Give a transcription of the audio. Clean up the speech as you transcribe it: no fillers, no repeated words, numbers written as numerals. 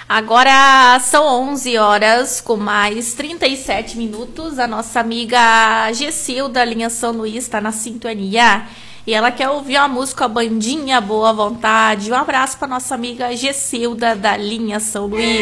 Agora são 11 horas com mais 37 minutos. A nossa amiga Gessilda, linha São Luís, está na sintonia. E ela quer ouvir a música Bandinha Boa Vontade. Um abraço para nossa amiga Gessilda, da linha São Luís.